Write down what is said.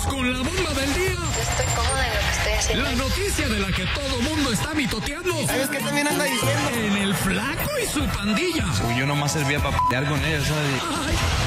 con la bomba del día. Yo estoy cómoda en lo que estoy haciendo. La noticia de la que todo mundo está mitoteando. ¿Sabes qué también anda diciendo? En el Flaco y su pandilla. Uy, yo nomás servía para pelear con ellos, ¿sabes? Ay,